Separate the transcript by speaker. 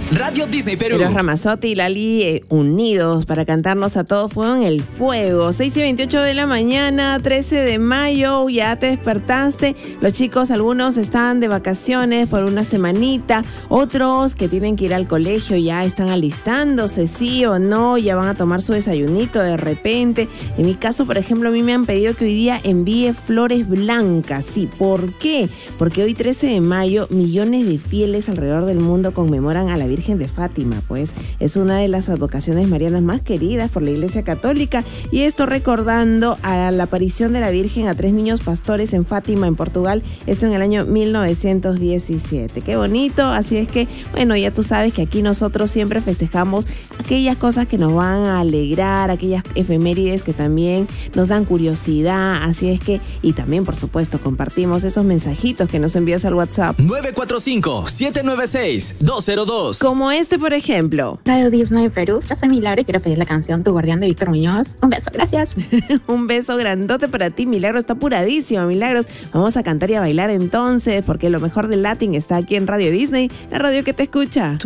Speaker 1: Radio Disney Perú.
Speaker 2: Los Ramazotti y Lali unidos para cantarnos a todo fuego en el fuego. 6:28 de la mañana, 13 de mayo, ya te despertaste. Los chicos, algunos están de vacaciones por una semanita, otros que tienen que ir al colegio ya están alistándose, sí o no, ya van a tomar su desayunito de repente. En mi caso, por ejemplo, a mí me han pedido que hoy día envíe flores blancas. Sí, ¿por qué? Porque hoy 13 de mayo, millones de fieles alrededor del mundo conmemoran a la Virgen de Fátima, pues es una de las advocaciones marianas más queridas por la Iglesia Católica, y esto recordando a la aparición de la Virgen a 3 niños pastores en Fátima, en Portugal, esto en el año 1917. Qué bonito, así es que, bueno, ya tú sabes que aquí nosotros siempre festejamos aquellas cosas que nos van a alegrar, aquellas efemérides que también nos dan curiosidad, así es que, y también, por supuesto, compartimos esos mensajitos que nos envías al WhatsApp.
Speaker 1: 945-796-202.
Speaker 2: Como este, por ejemplo.
Speaker 3: Radio Disney Perú, yo soy Milagro y quiero pedir la canción Tu Guardián de Víctor Muñoz. Un beso, gracias.
Speaker 2: Un beso grandote para ti, Milagro. Está apuradísima, Milagros. Vamos a cantar y a bailar entonces, porque lo mejor del Latin está aquí en Radio Disney, la radio que te escucha.